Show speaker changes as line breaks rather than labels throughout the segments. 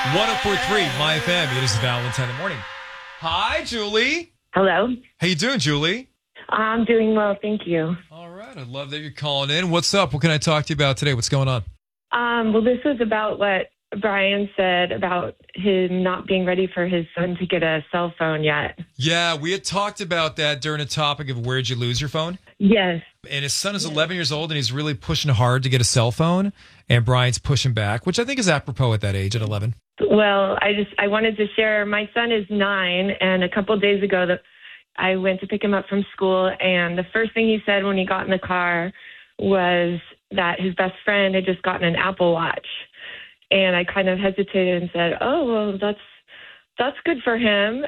1043 My FM. It is Valentine in the morning. Hi, Julie.
Hello.
How you doing, Julie?
I'm doing well, thank you.
All right. I love that you're calling in. What's up? What can I talk to you about today? What's going on?
Well, this was about what Brian said about him not being ready for his son to get a cell phone yet.
Yeah, we had talked about that during a topic of where'd you lose your phone?
Yes.
And his son is 11 years old, and he's really pushing hard to get a cell phone. And Brian's pushing back, which I think is apropos at that age, at 11.
Well, I wanted to share. My son is 9, and a couple of days ago, I went to pick him up from school, and the first thing he said when he got in the car was that his best friend had just gotten an Apple Watch. And I kind of hesitated and said, "Oh, well, that's good for him,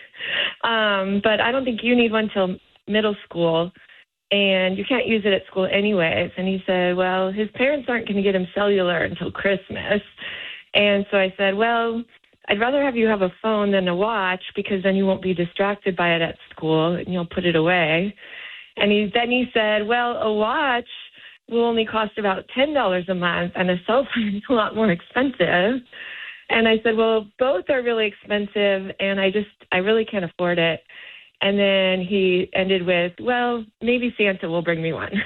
but I don't think you need one till middle school, and you can't use it at school anyways." And he said, "Well, his parents aren't going to get him cellular until Christmas." And so I said, "Well, I'd rather have you have a phone than a watch because then you won't be distracted by it at school and you'll put it away." And then he said, "Well, a watch will only cost about $10 a month and a cell phone is a lot more expensive." And I said, "Well, both are really expensive and I really can't afford it." And then he ended with, "Well, maybe Santa will bring me one."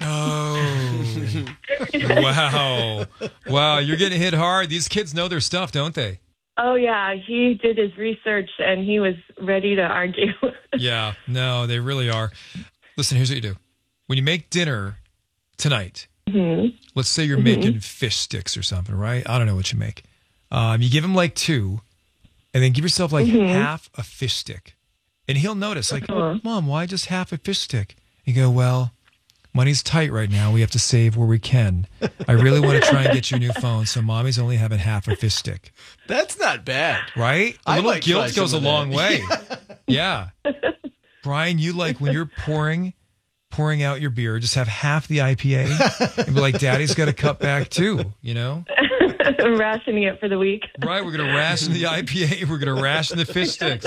Oh, wow. Wow, you're getting hit hard. These kids know their stuff, don't they?
Oh, yeah. He did his research and he was ready to argue.
Yeah, no, they really are. Listen, here's what you do. When you make dinner tonight, let's say you're making fish sticks or something, right? I don't know what you make. You give him like 2, and then give yourself like half a fish stick. And he'll notice, like, "Mom, why just half a fish stick?" You go, "Well, money's tight right now. We have to save where we can. I really want to try and get you a new phone, so Mommy's only having half a fish stick."
That's not bad.
Right? A
I
little
might try
guilt goes a
some of
long
that.
way. Yeah. Brian, you like when you're pouring out your beer, just have half the IPA and be like, "Daddy's got to cut back too," you know?
Rationing it for the week.
Right, we're going to ration the IPA. We're going to ration the fish sticks.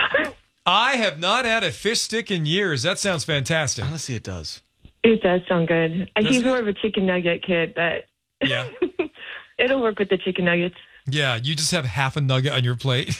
I have not had a fish stick in years. That sounds fantastic.
Honestly, it does.
It does sound good. He's
it?
more of a chicken nugget kid, but
Yeah.
it'll work with the chicken nuggets.
Yeah, you just have half a nugget on your plate.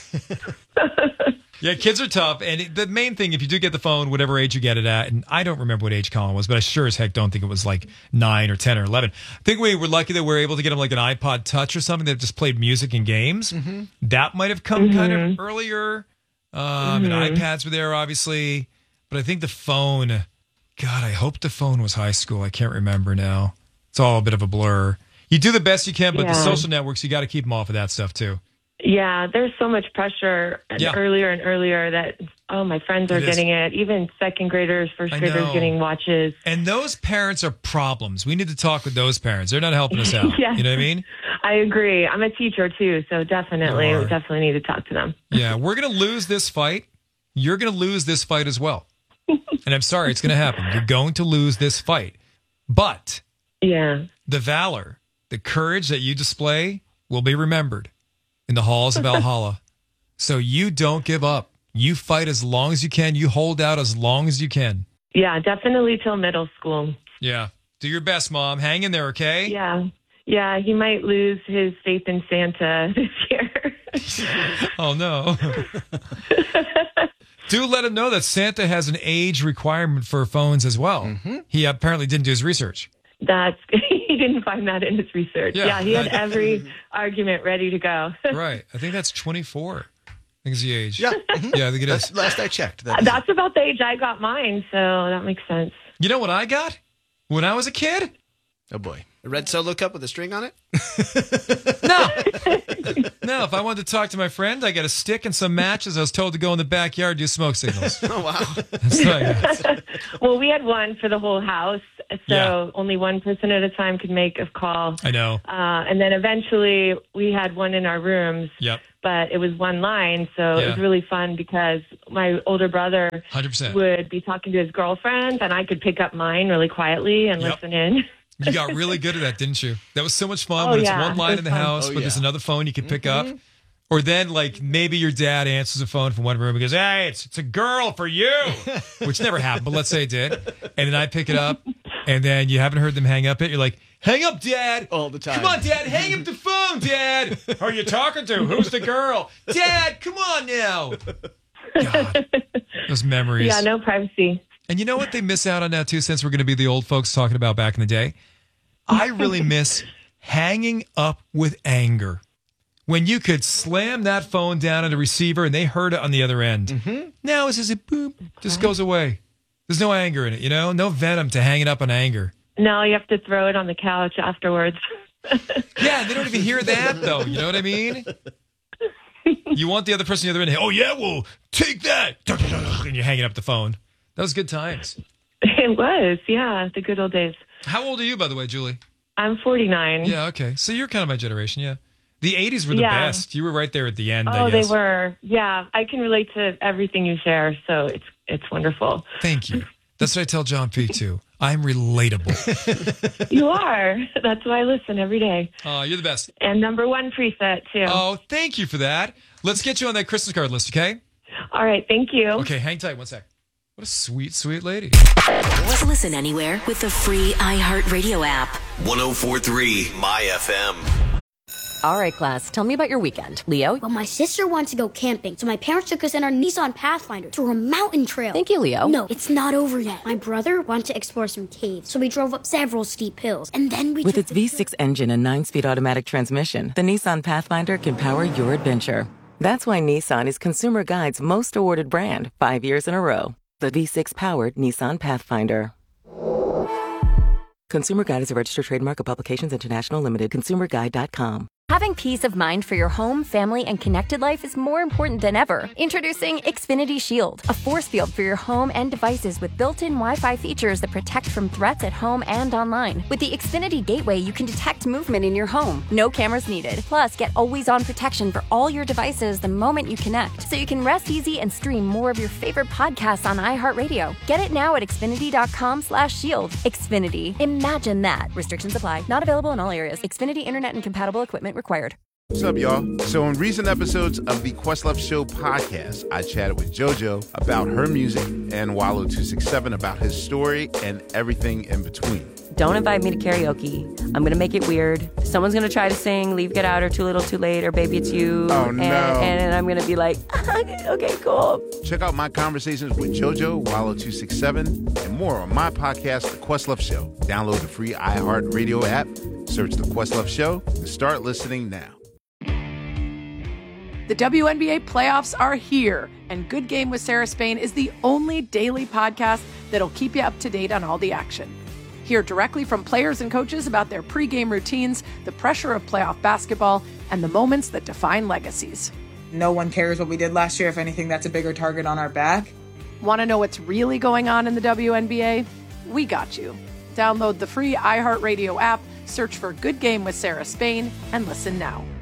Yeah, kids are tough. And the main thing, if you do get the phone, whatever age you get it at, and I don't remember what age Colin was, but I sure as heck don't think it was like 9 or 10 or 11. I think we were lucky that we were able to get him like an iPod Touch or something that just played music and games. That might have come kind of earlier. And iPads were there, obviously. But I think the phone, God, I hope the phone was high school. I can't remember now. It's all a bit of a blur. You do the best you can, but the social networks, you got to keep them off of that stuff too.
Yeah, there's so much pressure earlier and earlier that, my friends are getting it. Even second graders, first graders getting watches.
And those parents are problems. We need to talk with those parents. They're not helping us out.
Yes.
You know what I mean?
I agree. I'm a teacher too, so definitely need to talk to them.
Yeah, we're going to lose this fight. You're going to lose this fight as well. And I'm sorry, it's going to happen. You're going to lose this fight. But the valor, the courage that you display will be remembered in the halls of Valhalla. So you don't give up. You fight as long as you can. You hold out as long as you can.
Yeah, definitely till middle school.
Yeah. Do your best, Mom. Hang in there, okay?
Yeah. Yeah, he might lose his faith in Santa this year.
Oh, no. Do let him know that Santa has an age requirement for phones as well. He apparently didn't do his research.
He didn't find that in his research. Yeah, he had every argument ready to go.
Right. I think that's 24. I think is the age.
Yeah.
Yeah, I think it is.
Last I checked.
That's about the age I got mine, so that makes sense.
You know what I got when I was a kid?
Oh, boy. A red Solo cup with a string on it?
No, if I wanted to talk to my friend, I got a stick and some matches. I was told to go in the backyard, do smoke signals.
Oh, wow.
That's what I got.
Well, we had one for the whole house, so only one person at a time could make a call.
I know.
And then eventually we had one in our rooms.
Yep.
But it was one line, so it was really fun because my older brother
100%.
would be talking to his girlfriend, and I could pick up mine really quietly and listen in.
You got really good at that, didn't you? That was so much fun when it's one line in the house, but there's another phone you can pick up. Or then, like, maybe your dad answers the phone from one room and goes, "Hey, it's a girl for you," which never happened, but let's say it did. And then I pick it up, and then you haven't heard them hang up it. You're like, Hang up, Dad.
All the time.
Come on, Dad. Hang up the phone, Dad. Who are you talking to? Who's the girl? Dad, come on now. God, those memories.
Yeah, no privacy.
And you know what they miss out on now, too, since we're going to be the old folks talking about back in the day? I really miss hanging up with anger. When you could slam that phone down on the receiver and they heard it on the other end. Mm-hmm. Now it's just a boop, just goes away. There's no anger in it, no venom to hang it up on anger.
No, you have to throw it on the couch afterwards.
Yeah, they don't even hear that, though. You know what I mean? You want the other person on the other end, oh, yeah, well, take that. And you're hanging up the phone. That was good times.
It was, yeah, the good old days.
How old are you, by the way, Julie?
I'm 49.
Yeah, okay. So you're kind of my generation, yeah. The 80s were the best. You were right there at the end,
Oh,
I guess.
they were. Yeah, I can relate to everything you share, so it's wonderful.
Thank you. That's what I tell John P. too. I'm relatable.
You are. That's why I listen every day.
Oh, you're the best.
And number one preset, too.
Oh, thank you for that. Let's get you on that Christmas card list, okay?
All right, thank you.
Okay, hang tight 1 sec. What a sweet, sweet lady.
Listen anywhere with the free iHeartRadio app.
104.3 My FM.
All right, class, tell me about your weekend. Leo?
Well, my sister wants to go camping, so my parents took us in our Nissan Pathfinder to a mountain trail.
Thank you, Leo.
No, it's not over yet. My brother wanted to explore some caves, so we drove up several steep hills, and then we
With its V6 engine and 9-speed automatic transmission, the Nissan Pathfinder can power your adventure. That's why Nissan is Consumer Guide's most awarded brand 5 years in a row. The V6-powered Nissan Pathfinder. Consumer Guide is a registered trademark of Publications International Limited. ConsumerGuide.com.
Having peace of mind for your home, family, and connected life is more important than ever. Introducing Xfinity Shield, a force field for your home and devices with built-in Wi-Fi features that protect from threats at home and online. With the Xfinity Gateway, you can detect movement in your home. No cameras needed. Plus, get always-on protection for all your devices the moment you connect, so you can rest easy and stream more of your favorite podcasts on iHeartRadio. Get it now at Xfinity.com/shield. Xfinity. Imagine that. Restrictions apply. Not available in all areas. Xfinity Internet and compatible equipment required.
What's up, y'all? So in recent episodes of the Questlove Show podcast, I chatted with JoJo about her music and Wallo267 about his story and everything in between.
Don't invite me to karaoke. I'm going to make it weird. Someone's going to try to sing Leave, Get Out, or Too Little, Too Late, or Baby It's You.
Oh, no.
And I'm going to be like, okay, cool.
Check out my conversations with JoJo, Wallo267, and more on my podcast, The Questlove Show. Download the free iHeartRadio app, search The Questlove Show, and start listening now.
The WNBA playoffs are here, and Good Game with Sarah Spain is the only daily podcast that'll keep you up to date on all the action. Hear directly from players and coaches about their pregame routines, the pressure of playoff basketball, and the moments that define legacies.
No one cares what we did last year. If anything, that's a bigger target on our back.
Want to know what's really going on in the WNBA? We got you. Download the free iHeartRadio app, search for Good Game with Sarah Spain, and listen now.